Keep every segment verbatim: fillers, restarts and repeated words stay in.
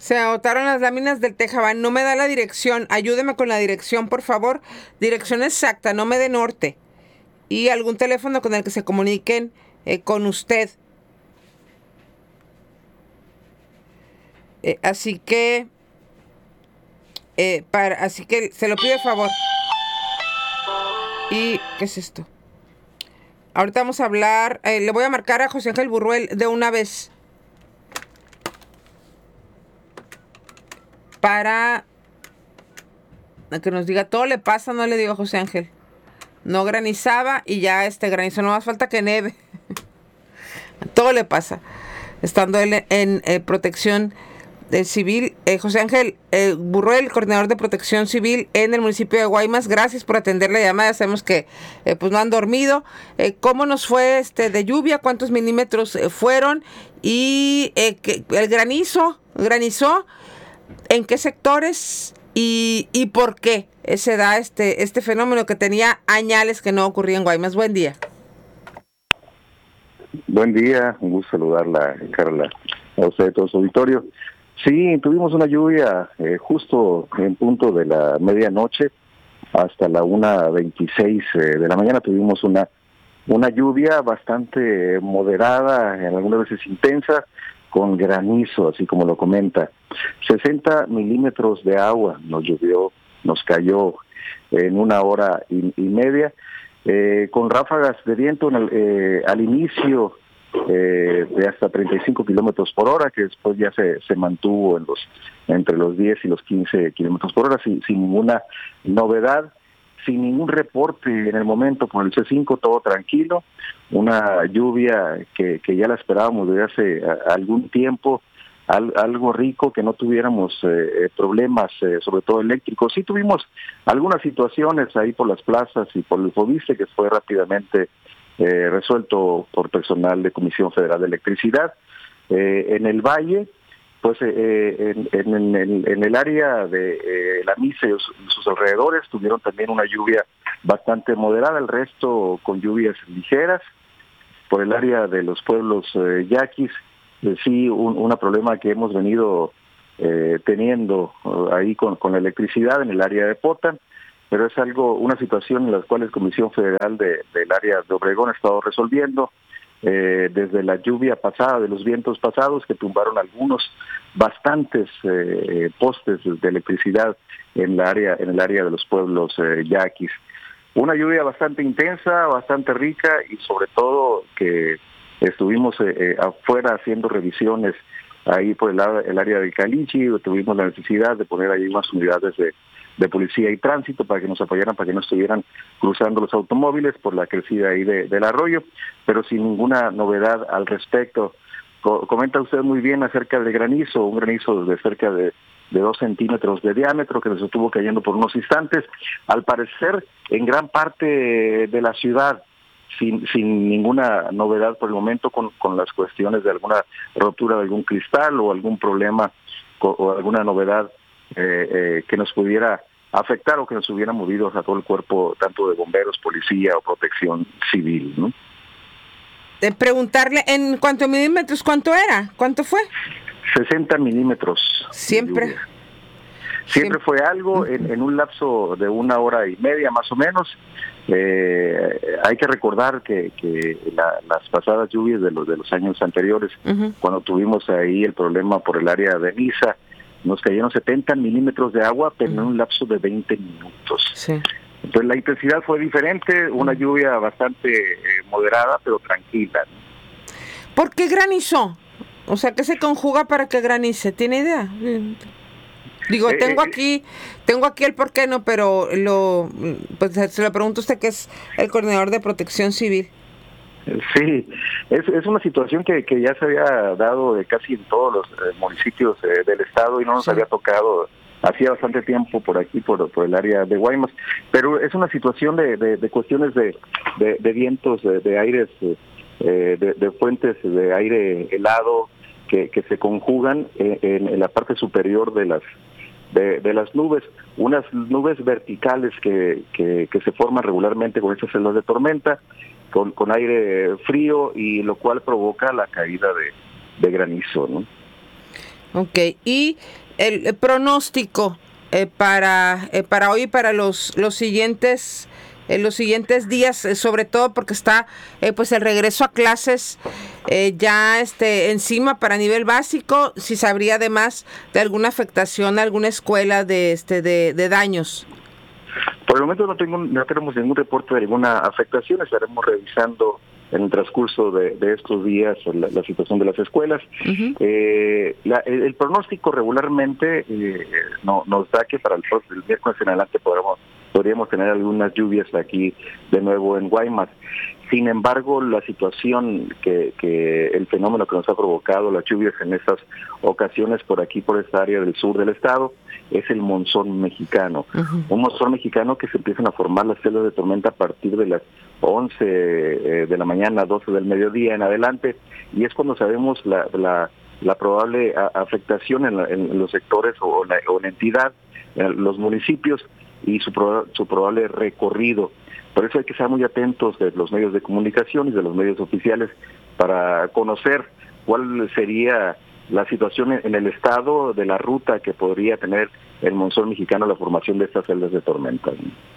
Se agotaron las láminas del Tejaban. No me da la dirección. Ayúdeme con la dirección, por favor. Dirección exacta, no me dé norte. Y algún teléfono con el que se comuniquen eh, con usted. Eh, así que... Eh, para, así que se lo pido de favor. ¿Y qué es esto? Ahorita vamos a hablar... Eh, le voy a marcar a José Ángel Burruel de una vez. Para... que nos diga, todo le pasa, no le digo a José Ángel. No granizaba y ya este granizó, no más falta que nieve. Todo le pasa. Estando él en, en eh, protección eh, civil. Eh, José Ángel eh, Burruel, coordinador de protección civil en el municipio de Guaymas, gracias por atender la llamada. Sabemos que eh, pues no han dormido. Eh, ¿Cómo nos fue este de lluvia? ¿Cuántos milímetros eh, fueron? Y eh, que, el granizo, granizó. ¿En qué sectores? Y, y por qué se da este, este fenómeno que tenía añales que no ocurría en Guaymas. Buen día. Buen día, un gusto saludarla, Carla, a usted y todo su auditorio. Sí, tuvimos una lluvia eh, justo en punto de la medianoche hasta la una veintiséis eh, de la mañana. Tuvimos una, una lluvia bastante moderada, en algunas veces intensa, con granizo, así como lo comenta. sesenta milímetros de agua nos llovió, nos cayó en una hora y, y media, eh, con ráfagas de viento en el, eh, al inicio eh, de hasta treinta y cinco kilómetros por hora, que después ya se, se mantuvo en los entre los diez y los quince kilómetros por hora, sin, sin ninguna novedad, sin ningún reporte en el momento por el C cinco, todo tranquilo. Una lluvia que, que ya la esperábamos desde hace a, algún tiempo, al, algo rico, que no tuviéramos eh, problemas, eh, sobre todo eléctricos. Sí tuvimos algunas situaciones ahí por las plazas y por el Fobiste, que fue rápidamente eh, resuelto por personal de Comisión Federal de Electricidad. Eh, en el Valle, pues eh, en, en, en, en el área de eh, la Misa y sus, sus alrededores tuvieron también una lluvia bastante moderada, el resto con lluvias ligeras. Por el área de los pueblos eh, yaquis, eh, sí, un, un problema que hemos venido eh, teniendo uh, ahí con, con la electricidad en el área de Potan, pero es algo, una situación en la cual la Comisión Federal de, del área de Obregón ha estado resolviendo. Eh, desde la lluvia pasada, de los vientos pasados que tumbaron algunos, bastantes eh, postes de electricidad en la área, en el área de los pueblos eh, yaquis. Una lluvia bastante intensa, bastante rica, y sobre todo que estuvimos eh, eh, afuera haciendo revisiones ahí por el, el área del Caliche. Tuvimos la necesidad de poner ahí unas unidades de de policía y tránsito para que nos apoyaran, para que no estuvieran cruzando los automóviles por la crecida ahí de, del arroyo, pero sin ninguna novedad al respecto. Co- comenta usted muy bien acerca del granizo, un granizo de cerca de, de dos centímetros de diámetro que nos estuvo cayendo por unos instantes, al parecer en gran parte de la ciudad, sin, sin ninguna novedad por el momento con, con las cuestiones de alguna rotura de algún cristal o algún problema o, o alguna novedad Eh, eh, que nos pudiera afectar o que nos hubiera movido a todo el cuerpo, tanto de bomberos, policía o protección civil, ¿no? De preguntarle, en cuánto milímetros, ¿cuánto era? ¿Cuánto fue? sesenta milímetros. Siempre. Siempre, Siempre fue algo en, en un lapso de una hora y media más o menos. Eh, hay que recordar que, que la, las pasadas lluvias de los de los años anteriores, uh-huh. cuando tuvimos ahí el problema por el área de Misa, nos cayeron setenta milímetros de agua, pero en un lapso de veinte minutos. Sí. Entonces la intensidad fue diferente, una lluvia bastante eh, moderada, pero tranquila. ¿Por qué granizó? O sea, ¿qué se conjuga para que granice? ¿Tiene idea? Digo, eh, tengo aquí tengo aquí el por qué no, pero lo pues se lo pregunto a usted, que es el coordinador de protección civil. Sí, es, es una situación que, que ya se había dado de casi en todos los eh, municipios eh, del estado y no nos sí. había tocado hacía bastante tiempo por aquí, por, por el área de Guaymas, pero es una situación de, de, de cuestiones de, de, de vientos, de, de aires, eh, de, de fuentes de aire helado que, que se conjugan en, en la parte superior de las de, de las nubes, unas nubes verticales que, que, que se forman regularmente con estas celdas de tormenta, Con, con aire frío, y lo cual provoca la caída de, de granizo, ¿no? Ok, y el, el pronóstico eh, para, eh, para hoy y para los, los siguientes... en los siguientes días, eh, sobre todo porque está eh, pues el regreso a clases eh, ya este encima para nivel básico, si sabría además de alguna afectación a alguna escuela de este de, de daños. Por el momento no tengo no tenemos ningún reporte de ninguna afectación. Estaremos revisando en el transcurso de, de estos días la, la situación de las escuelas. Uh-huh. eh, la, el, el pronóstico regularmente eh, no, nos da que para el, el miércoles en adelante podremos podríamos tener algunas lluvias aquí de nuevo en Guaymas. Sin embargo, la situación que, que el fenómeno que nos ha provocado las lluvias en estas ocasiones por aquí, por esta área del sur del estado, es el monzón mexicano. Uh-huh. Un monzón mexicano que se empiezan a formar las células de tormenta a partir de las once eh, de la mañana, doce del mediodía en adelante, y es cuando sabemos la, la, la probable a, afectación en, la, en los sectores o la, o la entidad, en los municipios, y su, pro, su probable recorrido. Por eso hay que estar muy atentos de los medios de comunicación y de los medios oficiales para conocer cuál sería la situación en el estado de la ruta que podría tener el monzón mexicano, la formación de estas celdas de tormenta.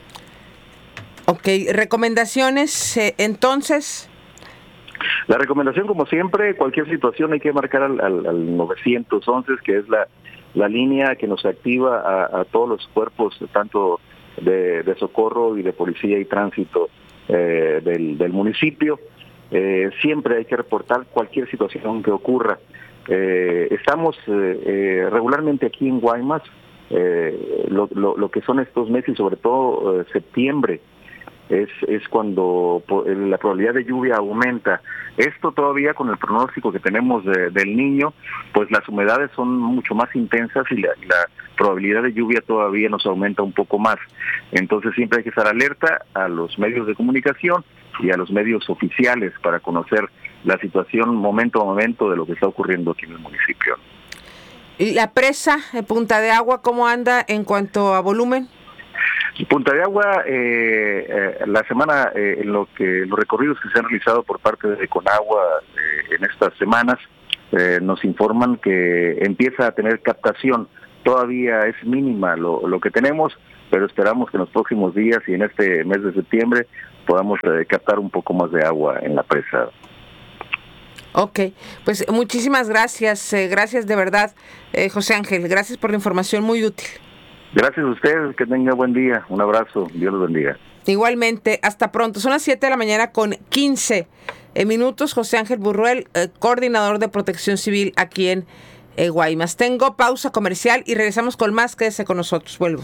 Ok, recomendaciones eh, entonces. La recomendación, como siempre, cualquier situación hay que marcar al, al, al nueve once, que es la la línea que nos activa a, a todos los cuerpos, tanto de, de socorro y de policía y tránsito eh, del, del municipio. Eh, siempre hay que reportar cualquier situación que ocurra. Eh, estamos eh, eh, regularmente aquí en Guaymas, eh, lo, lo, lo que son estos meses, y sobre todo eh, septiembre, es es cuando la probabilidad de lluvia aumenta. Esto todavía con el pronóstico que tenemos de, del Niño, pues las humedades son mucho más intensas y la, la probabilidad de lluvia todavía nos aumenta un poco más. Entonces siempre hay que estar alerta a los medios de comunicación y a los medios oficiales para conocer la situación momento a momento de lo que está ocurriendo aquí en el municipio. ¿Y la presa Punta de Agua cómo anda en cuanto a volumen? Punta de Agua, eh, eh, la semana, eh, en lo que los recorridos que se han realizado por parte de Conagua eh, en estas semanas, eh, nos informan que empieza a tener captación. Todavía es mínima lo, lo que tenemos, pero esperamos que en los próximos días y en este mes de septiembre podamos eh, captar un poco más de agua en la presa. Ok, pues muchísimas gracias, eh, gracias de verdad, eh, José Ángel, gracias por la información muy útil. Gracias a ustedes, que tenga buen día. Un abrazo, Dios los bendiga. Igualmente, hasta pronto. Son las siete de la mañana con quince minutos. José Ángel Burruel, eh, coordinador de Protección Civil aquí en eh, Guaymas. Tengo pausa comercial y regresamos con más. Quédese con nosotros. Vuelvo.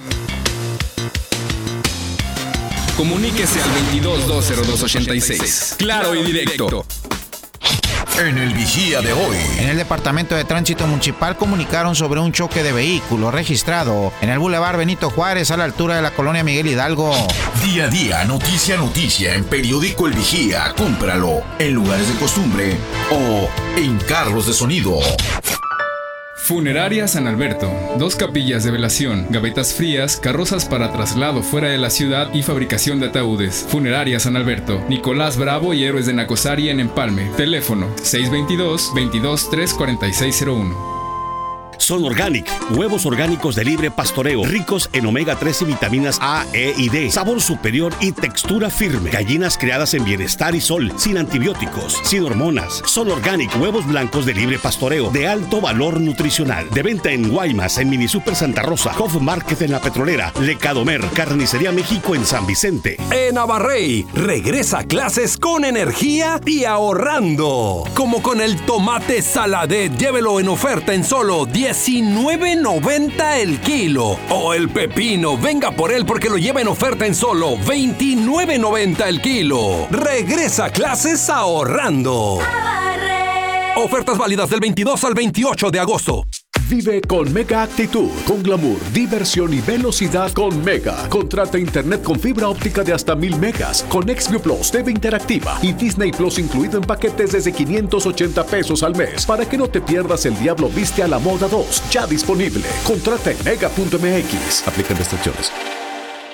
Comuníquese al veintidós dos cero dos ochenta y seis. Claro y directo. En el Vigía de hoy. En el Departamento de Tránsito Municipal comunicaron sobre un choque de vehículo registrado en el Boulevard Benito Juárez a la altura de la colonia Miguel Hidalgo. Día a día, noticia a noticia en Periódico El Vigía. Cómpralo en lugares de costumbre o en carros de sonido. Funeraria San Alberto. Dos capillas de velación, gavetas frías, carrozas para traslado fuera de la ciudad y fabricación de ataúdes. Funeraria San Alberto. Nicolás Bravo y Héroes de Nacosari en Empalme. Teléfono seis veintidós, veintidós, tres cuarenta y seis cero uno. Son Organic, huevos orgánicos de libre pastoreo, ricos en omega tres y vitaminas A, E y D, sabor superior y textura firme. Gallinas criadas en bienestar y sol, sin antibióticos, sin hormonas. Son Organic, huevos blancos de libre pastoreo, de alto valor nutricional. De venta en Guaymas, en Mini Super Santa Rosa, Hof Market en La Petrolera, Lecadomer, Carnicería México en San Vicente. En Abarrey, regresa a clases con energía y ahorrando. Como con el tomate Saladet, llévelo en oferta en solo diecinueve noventa el kilo. O el pepino, venga por él porque lo lleva en oferta en solo veintinueve noventa el kilo. Regresa a clases ahorrando. Ofertas válidas del veintidós al veintiocho de agosto. Vive con Mega Actitud, con glamour, diversión y velocidad con Mega. Contrata internet con fibra óptica de hasta mil megas, con XView Plus, T V interactiva y Disney Plus incluido en paquetes desde quinientos ochenta pesos al mes. Para que no te pierdas El Diablo Viste a la Moda dos, ya disponible. Contrata en mega punto m x. Aplican restricciones.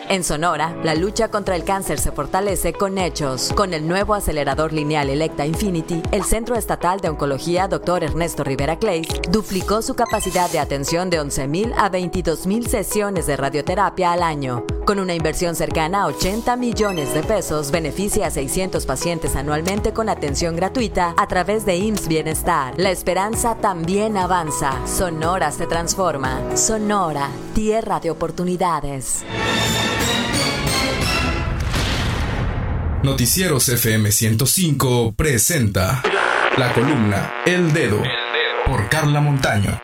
En Sonora, la lucha contra el cáncer se fortalece con hechos. Con el nuevo acelerador lineal Electa Infinity, el Centro Estatal de Oncología doctor Ernesto Rivera Clays duplicó su capacidad de atención de once mil a veintidós mil sesiones de radioterapia al año. Con una inversión cercana a ochenta millones de pesos, beneficia a seiscientos pacientes anualmente con atención gratuita a través de I M S S Bienestar. La esperanza también avanza. Sonora se transforma. Sonora, tierra de oportunidades. Noticieros F M ciento cinco presenta la columna El Dedo por Carla Montaño.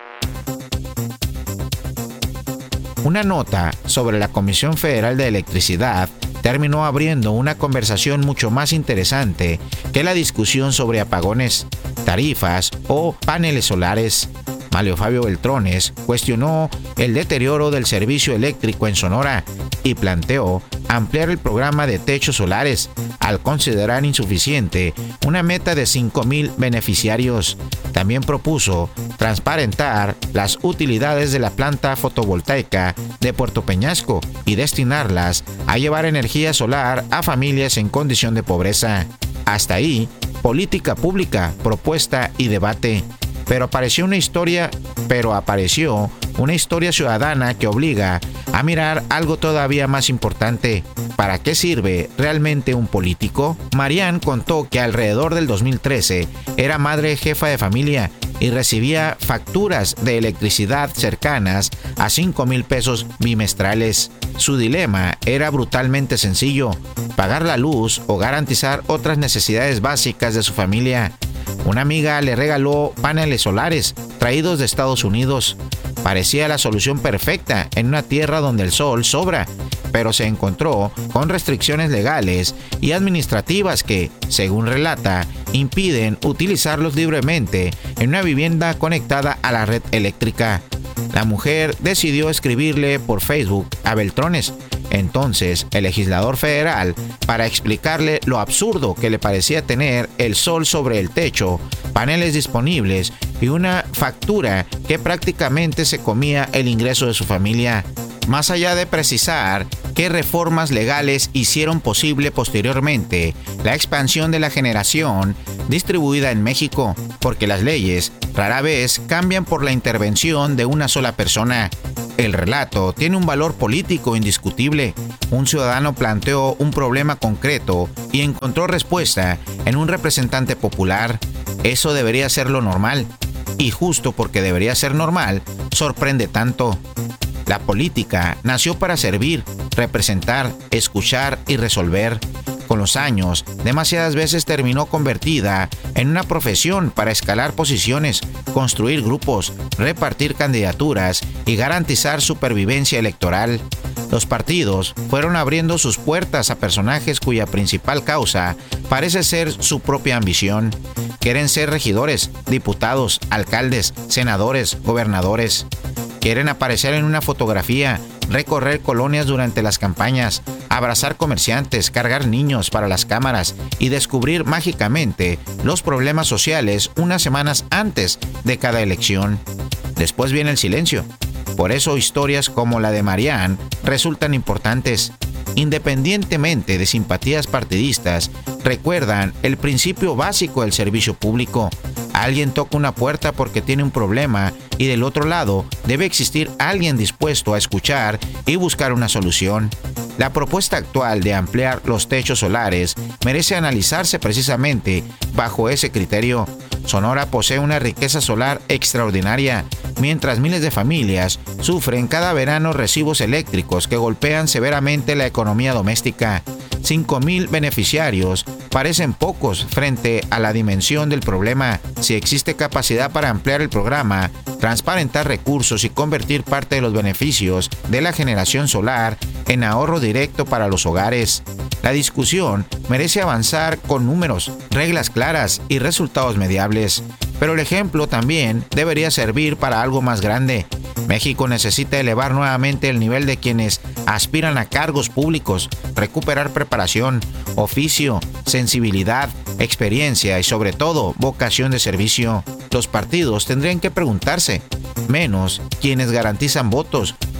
Una nota sobre la Comisión Federal de Electricidad terminó abriendo una conversación mucho más interesante que la discusión sobre apagones, tarifas o paneles solares. Mario Fabio Beltrones cuestionó el deterioro del servicio eléctrico en Sonora y planteó ampliar el programa de techos solares al considerar insuficiente una meta de cinco mil beneficiarios. También propuso transparentar las utilidades de la planta fotovoltaica de Puerto Peñasco y destinarlas a llevar energía solar a familias en condición de pobreza. Hasta ahí, política pública, propuesta y debate. Pero apareció una historia, pero apareció una historia ciudadana que obliga a mirar algo todavía más importante. ¿Para qué sirve realmente un político? Marian contó que alrededor del dos mil trece era madre jefa de familia y recibía facturas de electricidad cercanas a cinco mil pesos bimestrales. Su dilema era brutalmente sencillo: pagar la luz o garantizar otras necesidades básicas de su familia. Una amiga le regaló paneles solares traídos de Estados Unidos. Parecía la solución perfecta en una tierra donde el sol sobra, pero se encontró con restricciones legales y administrativas que, según relata, impiden utilizarlos libremente en una vivienda conectada a la red eléctrica. La mujer decidió escribirle por Facebook a Beltrones, entonces el legislador federal, para explicarle lo absurdo que le parecía tener el sol sobre el techo, paneles disponibles y una factura que prácticamente se comía el ingreso de su familia. Más allá de precisar qué reformas legales hicieron posible posteriormente la expansión de la generación distribuida en México, porque las leyes rara vez cambian por la intervención de una sola persona. El relato tiene un valor político indiscutible. Un ciudadano planteó un problema concreto y encontró respuesta en un representante popular. Eso debería ser lo normal. Y justo porque debería ser normal, sorprende tanto. La política nació para servir, representar, escuchar y resolver. Con los años, demasiadas veces terminó convertida en una profesión para escalar posiciones, construir grupos, repartir candidaturas y garantizar supervivencia electoral. Los partidos fueron abriendo sus puertas a personajes cuya principal causa parece ser su propia ambición. Quieren ser regidores, diputados, alcaldes, senadores, gobernadores. Quieren aparecer en una fotografía, recorrer colonias durante las campañas, abrazar comerciantes, cargar niños para las cámaras y descubrir mágicamente los problemas sociales unas semanas antes de cada elección. Después viene el silencio. Por eso historias como la de Marian resultan importantes. Independientemente de simpatías partidistas, recuerdan el principio básico del servicio público. Alguien toca una puerta porque tiene un problema y del otro lado debe existir alguien dispuesto a escuchar y buscar una solución. La propuesta actual de ampliar los techos solares merece analizarse precisamente bajo ese criterio. Sonora posee una riqueza solar extraordinaria, mientras miles de familias sufren cada verano recibos eléctricos que golpean severamente la economía doméstica. cinco mil beneficiarios parecen pocos frente a la dimensión del problema. Si existe capacidad para ampliar el programa, transparentar recursos y convertir parte de los beneficios de la generación solar en ahorro directo para los hogares. La discusión merece avanzar con números, reglas claras y resultados mediables. Pero el ejemplo también debería servir para algo más grande. México necesita elevar nuevamente el nivel de quienes aspiran a cargos públicos, recuperar preparación, oficio, sensibilidad, experiencia y sobre todo vocación de servicio. Los partidos tendrían que preguntarse, menos quienes garantizan votos,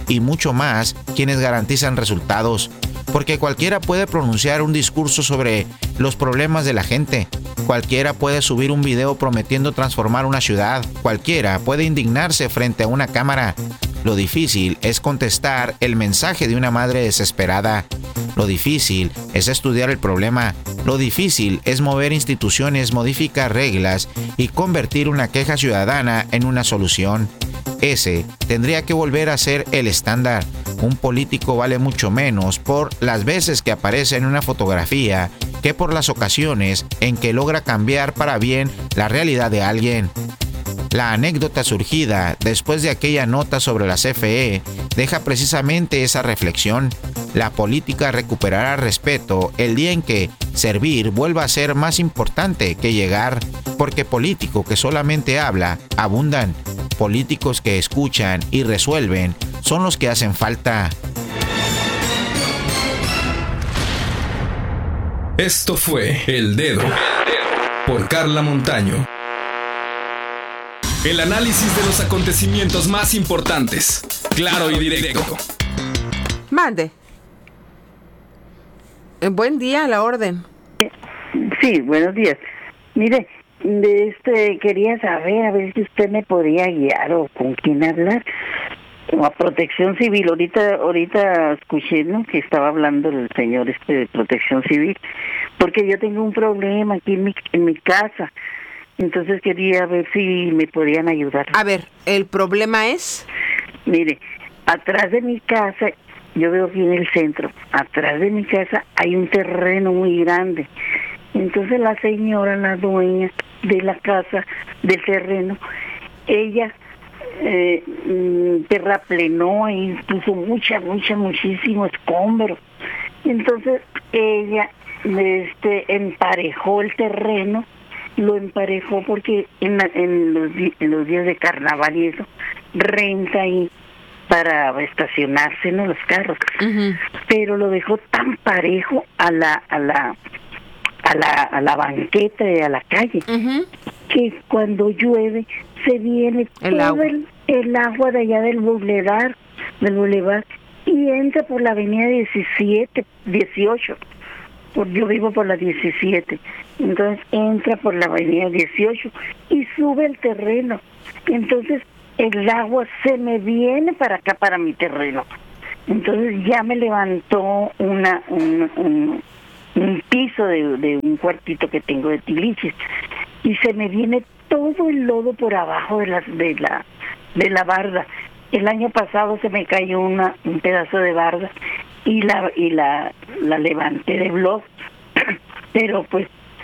y mucho más quienes garantizan resultados, porque cualquiera puede pronunciar un discurso sobre los problemas de la gente, cualquiera puede subir un video prometiendo transformar una ciudad, cualquiera puede indignarse frente a una cámara. Lo difícil es contestar el mensaje de una madre desesperada. Lo difícil es estudiar el problema. Lo difícil es mover instituciones, modificar reglas y convertir una queja ciudadana en una solución. Ese tendría que volver a ser el estándar. Un político vale mucho menos por las veces que aparece en una fotografía que por las ocasiones en que logra cambiar para bien la realidad de alguien. La anécdota surgida después de aquella nota sobre la C F E deja precisamente esa reflexión. La política recuperará respeto el día en que servir vuelva a ser más importante que llegar, porque político que solamente habla, abundan. Políticos que escuchan y resuelven son los que hacen falta. Esto fue El Dedo por Carla Montaño. El análisis de los acontecimientos más importantes, claro y directo. Mande. Eh, buen día, a la orden. Sí, buenos días. Mire, de este quería saber a ver si usted me podía guiar o con quién hablar. O a Protección Civil. Ahorita, ahorita escuché, ¿no?, que estaba hablando el señor este de Protección Civil, porque yo tengo un problema aquí en mi, en mi casa. Entonces quería ver si me podían ayudar. A ver, ¿el problema es? Mire, atrás de mi casa, yo veo aquí en el centro, atrás de mi casa hay un terreno muy grande. Entonces la señora, la dueña de la casa, del terreno, ella eh, terraplenó e puso mucha, mucha, muchísimo escombro. Entonces ella este, emparejó el terreno, lo emparejó porque en, la, en, los, en los días de carnaval y eso, renta ahí para estacionarse, ¿no?, los carros. Uh-huh. Pero lo dejó tan parejo a la a la a la a la banqueta y a la calle, uh-huh, que cuando llueve se viene el todo agua. El, el agua de allá del bulevar, del bulevar y entra por la avenida diecisiete, dieciocho. Yo vivo por la diecisiete, entonces entra por la avenida dieciocho y sube el terreno. Entonces el agua se me viene para acá, para mi terreno. Entonces ya me levantó una un, un, un piso de, de un cuartito que tengo de tiliches y se me viene todo el lodo por abajo de la de la de la barda. El año pasado se me cayó una un pedazo de barda y la y la la levanté de blog, pero pues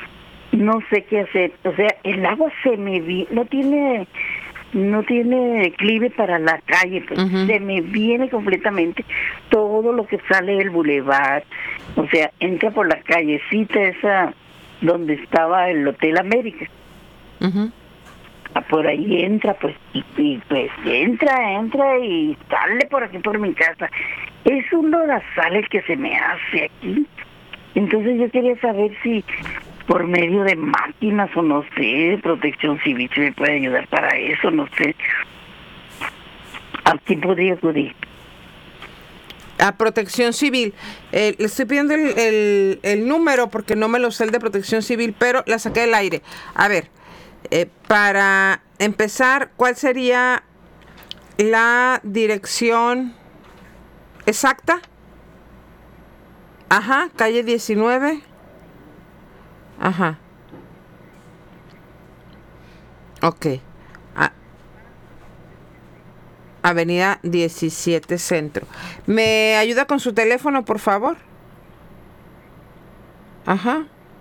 no sé qué hacer. O sea, el agua se me vi, no tiene no tiene declive para la calle, pues, uh-huh, se me viene completamente todo lo que sale del bulevar. O sea, entra por la callecita esa donde estaba el Hotel América. Uh-huh. Por ahí entra, pues, y, y pues entra, entra y sale por aquí por mi casa. Es un lodazal el que se me hace aquí. Entonces yo quería saber si por medio de máquinas o no sé, Protección Civil se me puede ayudar para eso, no sé. ¿A quién podría acudir? A Protección Civil. Eh, le estoy pidiendo el, el, el número porque no me lo sé el de Protección Civil, pero la saqué del aire. A ver, eh, para empezar, ¿cuál sería la dirección exacta? Ajá, calle diecinueve. Ajá. Ok. A- Avenida diecisiete Centro. ¿Me ayuda con su teléfono, por favor? Ajá.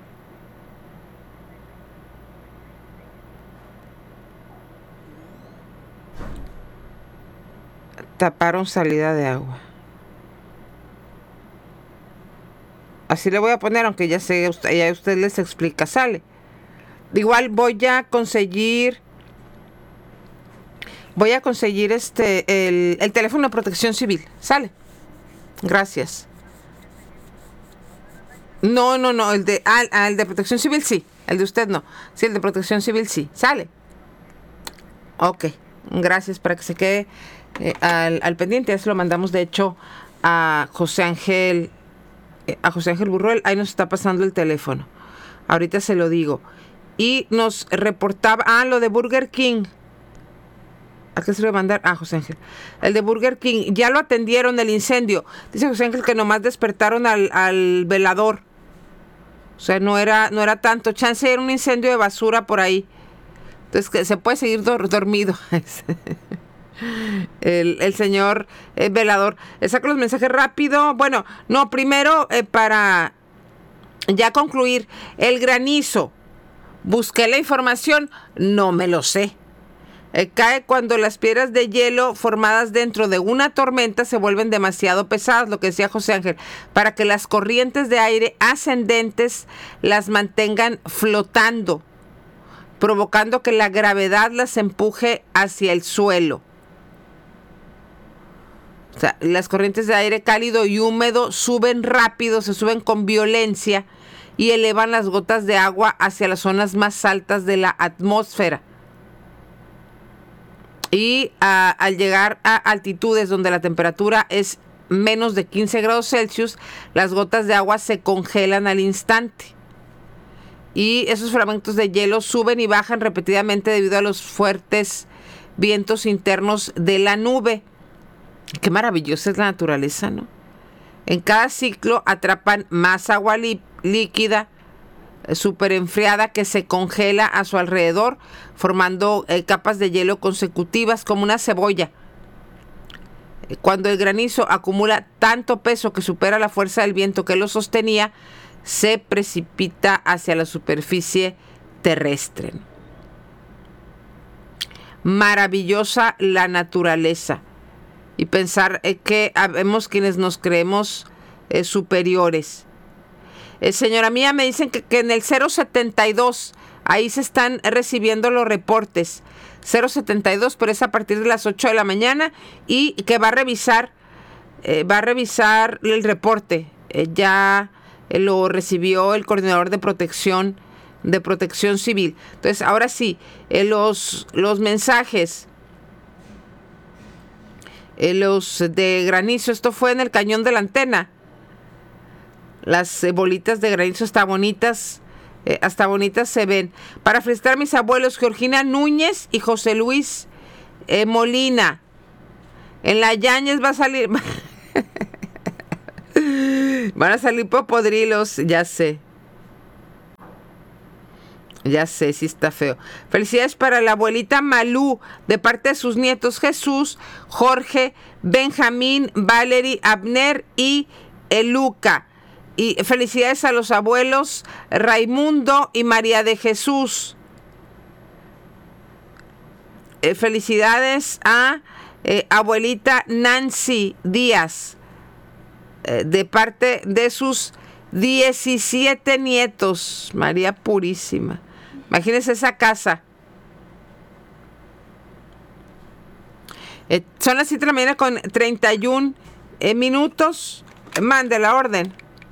Taparon salida de agua. Así le voy a poner, aunque ya sé, ya usted les explica, sale. Igual voy a conseguir, voy a conseguir este, el, el teléfono de Protección Civil, sale. Gracias. No, no, no, el de, ah, el de Protección Civil sí, el de usted no. Sí, el de Protección Civil sí, sale. Ok, gracias, para que se quede eh, al, al pendiente. Ya se lo mandamos, de hecho, a José Ángel, eh, a José Ángel Burruel. Ahí nos está pasando el teléfono. Ahorita se lo digo. Y nos reportaba, ah, lo de Burger King. ¿A qué se lo voy a mandar? Ah, José Ángel. El de Burger King. Ya lo atendieron el incendio. Dice José Ángel que nomás despertaron al, al velador. O sea, no era, no era tanto. Chance era un incendio de basura por ahí. Entonces, que se puede seguir dor- dormido. el, el señor eh, velador. Le saco los mensajes rápido. Bueno, no, primero eh, para ya concluir. El granizo. Busqué la información. No me lo sé. Eh, cae cuando las piedras de hielo formadas dentro de una tormenta se vuelven demasiado pesadas, lo que decía José Ángel, para que las corrientes de aire ascendentes las mantengan flotando, provocando que la gravedad las empuje hacia el suelo. O sea, las corrientes de aire cálido y húmedo suben rápido, se suben con violencia y elevan las gotas de agua hacia las zonas más altas de la atmósfera. Y a, al llegar a altitudes donde la temperatura es menos de quince grados Celsius, las gotas de agua se congelan al instante. Y esos fragmentos de hielo suben y bajan repetidamente debido a los fuertes vientos internos de la nube. Qué maravillosa es la naturaleza, ¿no? En cada ciclo atrapan más agua lí- líquida, súper enfriada, que se congela a su alrededor, formando eh, capas de hielo consecutivas como una cebolla. Cuando el granizo acumula tanto peso que supera la fuerza del viento que lo sostenía, se precipita hacia la superficie terrestre. Maravillosa la naturaleza. Y pensar eh, que habemos quienes nos creemos eh, superiores. Eh, señora mía, me dicen que, que en el cero setenta y dos, ahí se están recibiendo los reportes. cero setenta y dos, pero es a partir de las ocho de la mañana, y que va a revisar, eh, va a revisar el reporte. Eh, ya eh, lo recibió el coordinador de protección, de protección civil. Entonces, ahora sí, eh, los, los mensajes, eh, los de granizo, esto fue en el cañón de la Antena. Las eh, bolitas de granizo hasta bonitas, eh, hasta bonitas se ven. Para felicitar a mis abuelos Georgina Núñez y José Luis eh, Molina. En la Yáñez va a salir... Van a salir popodrilos, ya sé. Ya sé, sí está feo. Felicidades para la abuelita Malú, de parte de sus nietos Jesús, Jorge, Benjamín, Valery, Abner y Eluca. Y felicidades a los abuelos Raimundo y María de Jesús. Eh, felicidades a eh, abuelita Nancy Díaz, eh, de parte de sus diecisiete nietos. María Purísima. Imagínense esa casa. Eh, son las siete de la mañana con treinta y uno eh, minutos. Mande la orden.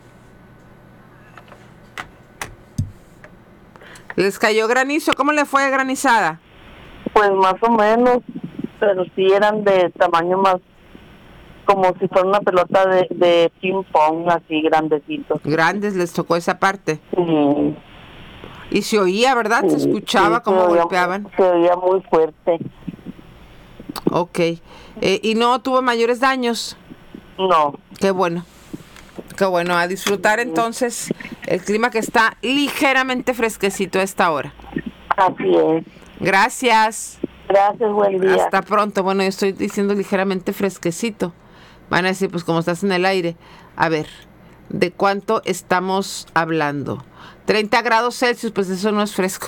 ¿Les cayó granizo? ¿Cómo le fue granizada? Pues más o menos, pero sí eran de tamaño más, como si fuera una pelota de, de ping pong, así grandecitos. Grandes, les tocó esa parte. Sí. Y se oía, ¿verdad? Se escuchaba sí, cómo se oía, golpeaban. Se oía muy fuerte. Ok. Eh, ¿Y no tuvo mayores daños? No. Qué bueno. Qué bueno. A disfrutar entonces el clima, que está ligeramente fresquecito a esta hora. Así es. Gracias. Gracias, buen día. Hasta pronto. Bueno, yo estoy diciendo ligeramente fresquecito. Van a decir, pues como estás en el aire. A ver, ¿de cuánto estamos hablando? treinta grados Celsius, pues eso no es fresco.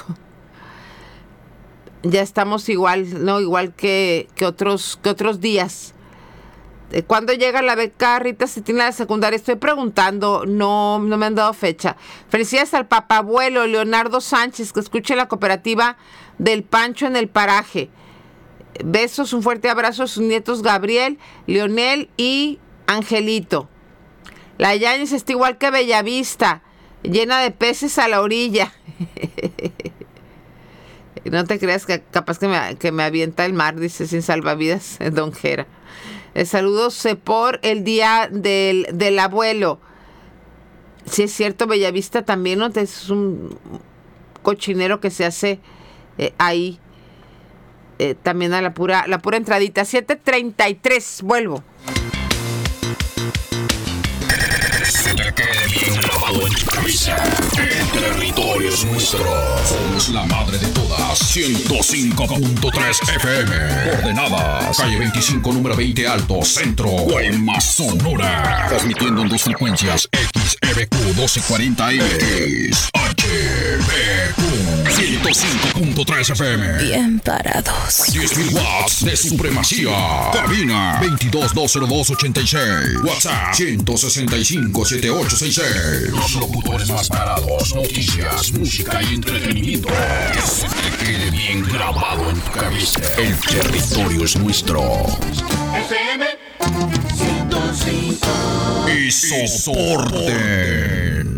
Ya estamos igual, ¿no? Igual que, que, otros, que otros días. ¿Cuándo llega la beca Rita Cetina de la secundaria? Estoy preguntando, no, no me han dado fecha. Felicidades al papabuelo Leonardo Sánchez, que escuche la cooperativa del Pancho en el Paraje. Besos, un fuerte abrazo a sus nietos Gabriel, Leonel y Angelito. La Yáñez está igual que Bellavista, llena de peces a la orilla. Y no te creas que capaz que me, que me avienta el mar, dice sin salvavidas, Don Jera. Eh, saludos eh, por el día del, del abuelo. Sí es cierto, Bellavista también, ¿no? Es un cochinero que se hace eh, ahí. Eh, también a la pura, la pura entradita. siete treinta y tres, vuelvo. Te quede bien grabado en tu cabeza. El territorio es nuestro. Somos la madre de todas. ciento cinco punto tres F M. Coordenadas. Calle veinticinco, número veinte Alto, Centro. Guaymas, Sonora. Transmitiendo en dos frecuencias. X E B Q doce cuarenta M. X H B Q ciento cinco punto tres F M. Bien parados. diez mil watts de supremacía. Cabina veintidós dos cero dos ochenta y seis. WhatsApp ciento sesenta y cinco setenta y ocho sesenta y seis. Los locutores más parados. Noticias, música y entretenimiento. Que se te quede bien grabado en tu cabeza. El territorio es nuestro. F M ciento cinco. Y soporten.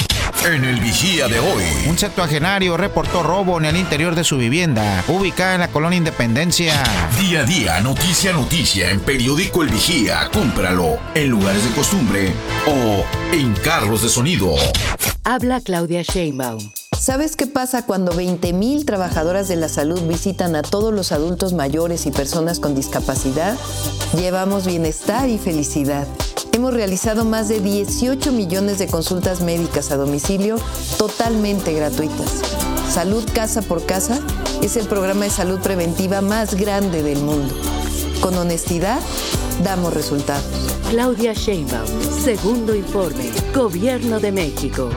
En el Vigía de hoy, un septuagenario reportó robo en el interior de su vivienda, ubicada en la colonia Independencia. Día a día, noticia a noticia, en periódico El Vigía. Cómpralo en lugares de costumbre o en carros de sonido. Habla Claudia Sheinbaum. ¿Sabes qué pasa cuando veinte mil trabajadoras de la salud visitan a todos los adultos mayores y personas con discapacidad? Llevamos bienestar y felicidad. Hemos realizado más de dieciocho millones de consultas médicas a domicilio totalmente gratuitas. Salud Casa por Casa es el programa de salud preventiva más grande del mundo. Con honestidad, damos resultados. Claudia Sheinbaum, segundo informe, Gobierno de México.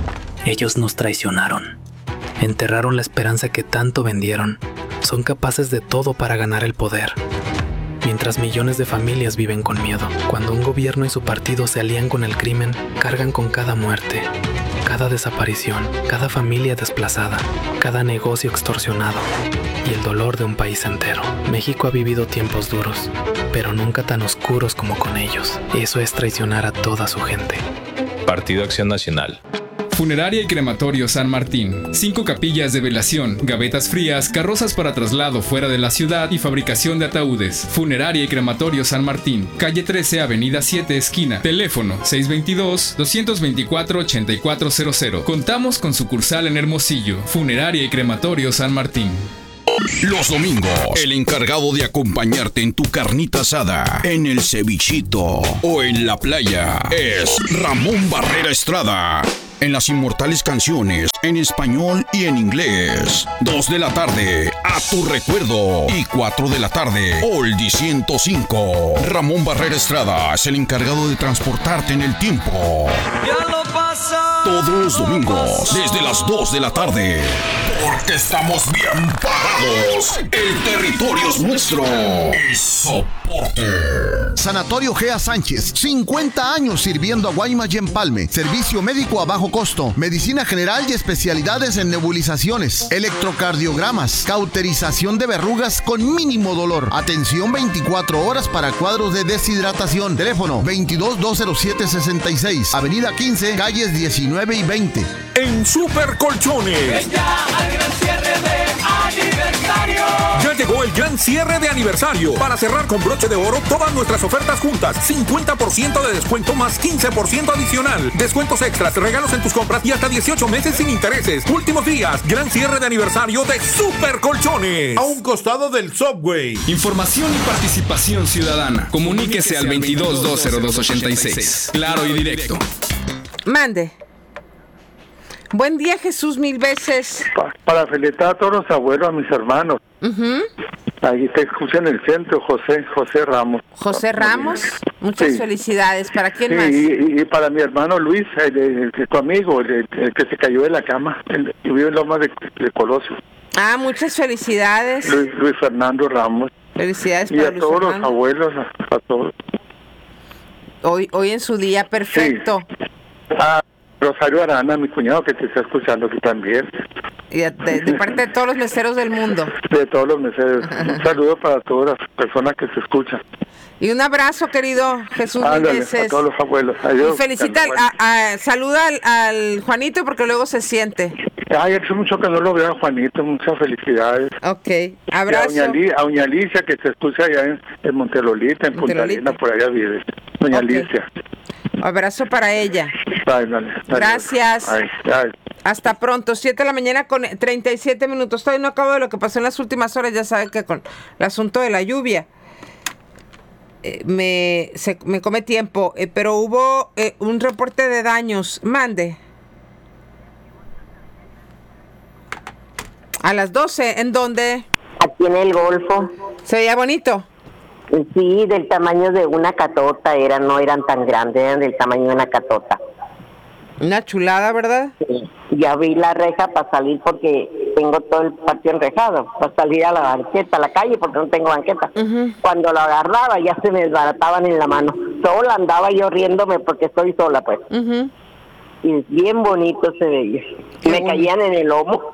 Ellos nos traicionaron. Enterraron la esperanza que tanto vendieron. Son capaces de todo para ganar el poder. Mientras millones de familias viven con miedo. Cuando un gobierno y su partido se alían con el crimen, cargan con cada muerte, cada desaparición, cada familia desplazada, cada negocio extorsionado y el dolor de un país entero. México ha vivido tiempos duros, pero nunca tan oscuros como con ellos. Eso es traicionar a toda su gente. Partido Acción Nacional. Funeraria y Crematorio San Martín. Cinco capillas de velación, gavetas frías, carrozas para traslado fuera de la ciudad y fabricación de ataúdes. Funeraria y Crematorio San Martín. Calle trece, Avenida siete, esquina. Teléfono seis dos dos, dos dos cuatro, ocho cuatro cero cero. Contamos con sucursal en Hermosillo. Funeraria y Crematorio San Martín. Los domingos, el encargado de acompañarte en tu carnita asada, en el cevichito o en la playa es Ramón Barrera Estrada. En las inmortales canciones, en español y en inglés. Dos de la tarde, A Tu Recuerdo. Y cuatro de la tarde, Oldie ciento cinco. Ramón Barrera Estrada es el encargado de transportarte en el tiempo. Ya lo pasa. Todos los domingos, desde las dos de la tarde. Porque estamos bien parados. El territorio es nuestro. Y soporte. Sanatorio Gea Sánchez, cincuenta años sirviendo a Guaymas y Empalme. Servicio médico a bajo costo, medicina general y especialidades en nebulizaciones, electrocardiogramas, cauterización de verrugas con mínimo dolor. Atención veinticuatro horas para cuadros de deshidratación. Teléfono veintidós dos cero siete sesenta y seis. Avenida quince, calles diecinueve y veinte. En Super Colchones. Ya al gran cierre de aniversario. Ya llegó el gran cierre de aniversario. Para cerrar con broche de oro todas nuestras ofertas juntas. cincuenta por ciento de descuento más quince por ciento adicional. Descuentos extras, regalos en tus compras y hasta dieciocho meses sin intereses. Últimos días, gran cierre de aniversario de Super Colchones. A un costado del Subway. Información y participación ciudadana. Comuníquese al veintidós dos cero dos ochenta y seis. Claro y directo. Mande. Buen día, Jesús, mil veces. Pa- para felicitar a todos los abuelos, a mis hermanos. Uh-huh. Ahí te escucha en el centro, José, José Ramos. José Ramos, muchas Sí. felicidades. ¿Para quién Sí, más? y, y para mi hermano Luis, el, el- el- tu amigo, el, el que se cayó de la cama, el que vive en Lomas de, de Colosio. Ah, muchas felicidades. Luis, Luis Fernando Ramos. Felicidades Y para a Luis todos los Fernando. abuelos, a, a todos. Hoy, hoy en su día, perfecto. A Rosario Arana, mi cuñado, que te está escuchando aquí también. Y de, de- de parte de todos los meseros del mundo. De todos los meses. Un saludo para todas las personas que se escuchan. Y un abrazo, querido Jesús, mil Ándale, a veces. todos los abuelos. Adiós. Y felicita, al- a- a- saluda al, al Juanito porque luego se siente. Ay, hace mucho que no lo veo a Juanito, muchas felicidades. Ok, abrazo. Y a, Doña Li- a Doña Alicia, que se escucha allá en, en Montelolita, en Punta Arenas, por allá vive. Doña Ok. Alicia. Abrazo para ella. Ay, dale, dale. Gracias. Ay, ay. Hasta pronto, siete de la mañana con treinta y siete minutos. Todavía no acabo de lo que pasó en las últimas horas. Ya saben que con el asunto de la lluvia eh, me, se, me come tiempo. Eh, pero hubo eh, un reporte de daños. Mande. A las doce, ¿en dónde? Aquí en el Golfo. ¿Se veía bonito? Sí, del tamaño de una catota eran, no eran tan grandes, eran del tamaño de una catota. Una chulada, ¿verdad? Sí. Ya vi la reja para salir porque tengo todo el patio enrejado, para salir a la banqueta, a la calle, porque no tengo banqueta. Uh-huh. Cuando lo agarraba ya se me desbarataban en la mano. Sola andaba yo riéndome porque estoy sola, pues. Uh-huh. Y bien bonito se veía. Qué me bonito. caían en el lomo.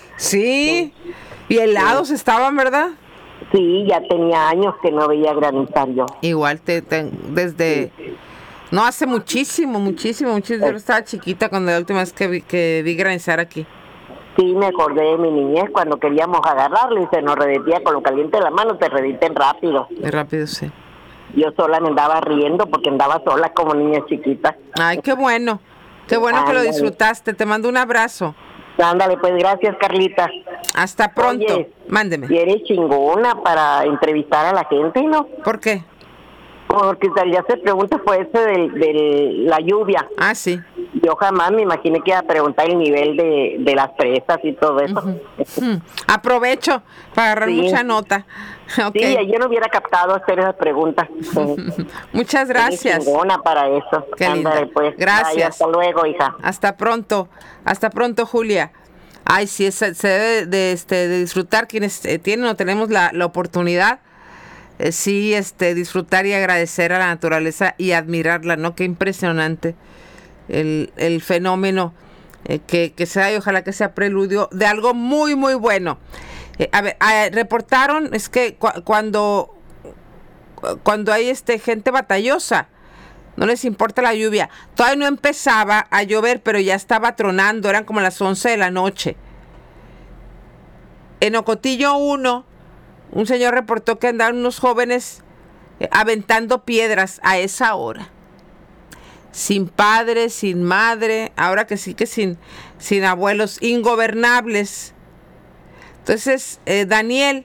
Sí, y helados estaban, ¿verdad? Sí, ya tenía años que no veía granizar yo. Igual, te, te- desde... No, hace muchísimo, muchísimo, muchísimo. Yo estaba chiquita cuando la última vez que vi, que vi granizar aquí. Sí, me acordé de mi niñez cuando queríamos agarrarlo y se nos redetía con lo caliente de la mano, se rediten rápido. De rápido, sí. Yo sola me andaba riendo porque andaba sola como niña chiquita. Ay, qué bueno. Qué bueno que lo Ándale. disfrutaste. Te mando un abrazo. Ándale, pues gracias, Carlita. Hasta pronto. Oye, Mándeme. y eres chingona para entrevistar a la gente, ¿no? ¿Por qué? Porque ya se pregunta fue ese de, de la lluvia. Ah, sí. Yo jamás me imaginé que iba a preguntar el nivel de, de las presas y todo eso. Hmm, Aprovecho para agarrar Sí. mucha nota. Ok. Sí, yo no hubiera captado hacer esas preguntas. Muchas gracias. Eres chingona para eso. Qué Ándale, linda. pues. Gracias. Ay, hasta luego, hija. Hasta pronto. Hasta pronto, Julia. Ay, sí, es- se debe de, este, de disfrutar quienes eh, tienen o tenemos la, la oportunidad. eh, sí, este, disfrutar y agradecer a la naturaleza y admirarla, ¿no? Qué impresionante el, el fenómeno eh, que, que se da y ojalá que sea preludio de algo muy, muy bueno. Eh, a ver, ah, reportaron, es que cu- cuando, cuando hay este gente batallosa, no les importa la lluvia. Todavía no empezaba a llover, pero ya estaba tronando. Eran como las once de la noche. En Ocotillo uno, un señor reportó que andaban unos jóvenes eh, aventando piedras a esa hora. Sin padre, sin madre, ahora que sí que sin, sin abuelos, ingobernables. Entonces, eh, Daniel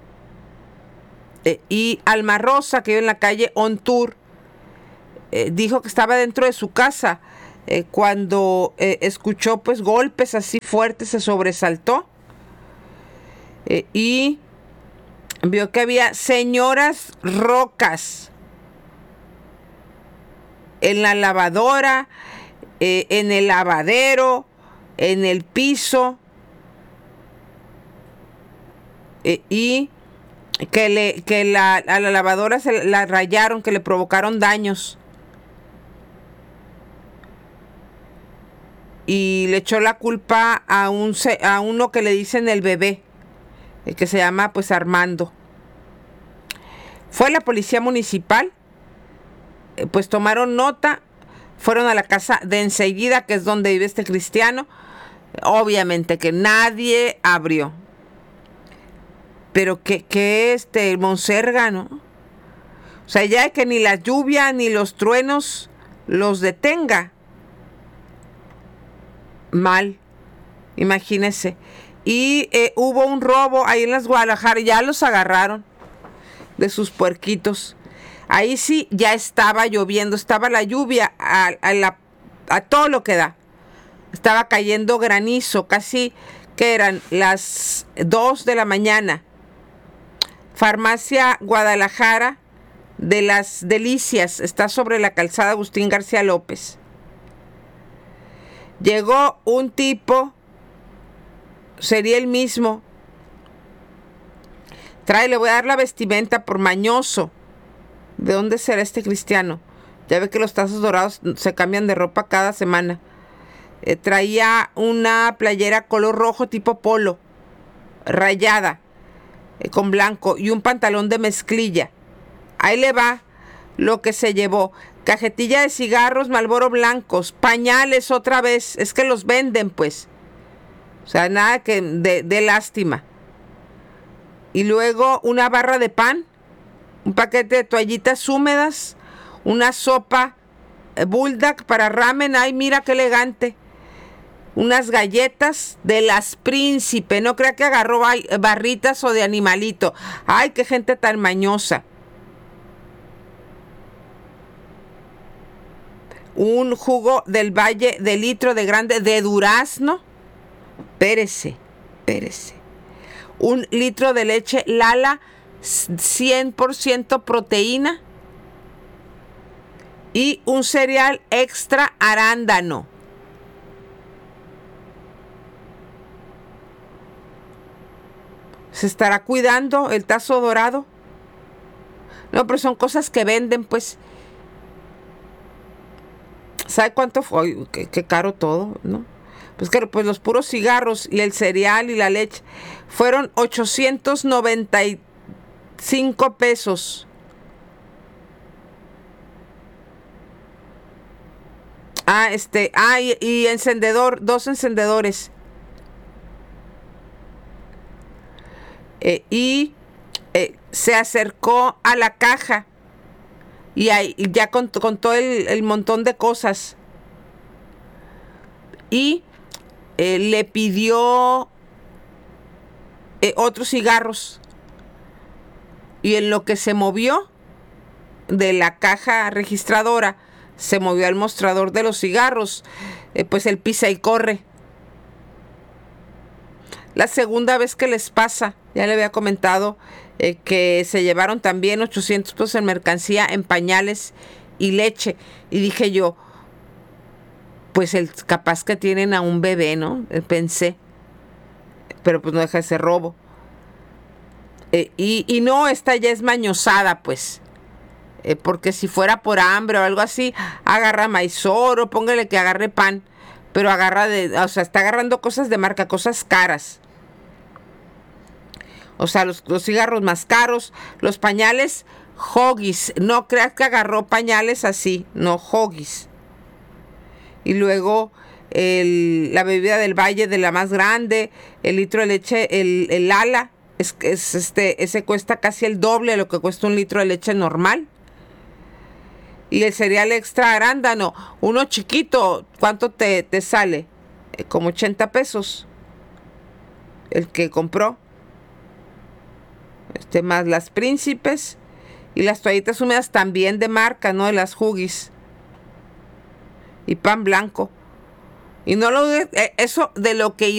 eh, y Alma Rosa, que vive en la calle On Tour, Eh, dijo que estaba dentro de su casa eh, cuando eh, escuchó pues golpes así fuertes, se sobresaltó eh, y vio que había señoras rocas en la lavadora, eh, en el lavadero, en el piso eh, y que, le, que la, a la lavadora se la rayaron, que le provocaron daños. Y le echó la culpa a un se- a uno que le dicen el bebé, el que se llama pues Armando. Fue la policía municipal, eh, pues tomaron nota, fueron a la casa de enseguida, que es donde vive este cristiano. Obviamente que nadie abrió. Pero que, que este monserga, ¿no? O sea, ya que ni la lluvia ni los truenos los detenga. Mal, imagínese. Y eh, hubo un robo ahí en las Guadalajara, ya los agarraron de sus puerquitos. Ahí sí ya estaba lloviendo, estaba la lluvia a, a, la, a todo lo que da. Estaba cayendo granizo, casi que eran las dos de la mañana. Farmacia Guadalajara de las Delicias, está sobre la calzada Agustín García López. Llegó un tipo, sería el mismo. Trae, le voy a dar la vestimenta por mañoso. ¿De dónde será este cristiano? Ya ve que los tazos dorados se cambian de ropa cada semana. Eh, traía una playera color rojo tipo polo, rayada, eh, con blanco, y un pantalón de mezclilla. Ahí le va lo que se llevó. Cajetilla de cigarros Marlboro blancos, pañales otra vez, es que los venden pues. O sea, nada que de, de lástima. Y luego una barra de pan, un paquete de toallitas húmedas, una sopa eh, bulldog para ramen. Ay, mira qué elegante. Unas galletas de las Príncipe. No crea que agarró barritas o de animalito. Ay, qué gente tan mañosa. Un jugo del Valle de litro de grande de durazno. Pérese, pérese. Un litro de leche Lala, cien por ciento proteína. Y un cereal extra arándano. ¿Se estará cuidando el tazo dorado? No, pero son cosas que venden, pues. ¿Sabe cuánto fue? Ay, qué, qué caro todo, ¿no? Pues claro, pues los puros cigarros y el cereal y la leche fueron ochocientos noventa y cinco pesos. Ah, este, ah, y, y encendedor, dos encendedores. Eh, y eh, se acercó a la caja y ahí, ya contó, contó el, el montón de cosas y eh, le pidió eh, otros cigarros, y en lo que se movió de la caja registradora se movió al mostrador de los cigarros, eh, pues el pisa y corre. La segunda vez que les pasa, ya le había comentado eh, que se llevaron también ochocientos pesos en mercancía, en pañales y leche. Y dije yo, pues el capaz que tienen a un bebé, ¿no? Eh, pensé. Pero pues no deja de ser robo. Eh, y, y no, esta ya es mañosada, pues. Eh, porque si fuera por hambre o algo así, agarra maizoro, póngale que agarre pan. Pero agarra de, o sea, está agarrando cosas de marca, cosas caras. O sea, los, los cigarros más caros, los pañales Huggies. No creas que agarró pañales así, no, Huggies. Y luego el, la bebida del Valle, de la más grande, el litro de leche, el, el Lala, es, es, este, ese cuesta casi el doble de lo que cuesta un litro de leche normal. Y el cereal extra arándano, uno chiquito, ¿cuánto te, te sale? Eh, como ochenta pesos. El que compró. Este, más las Príncipes. Y las toallitas húmedas también de marca, ¿no? De las Huggies. Y pan blanco. Y no lo... Eso de lo que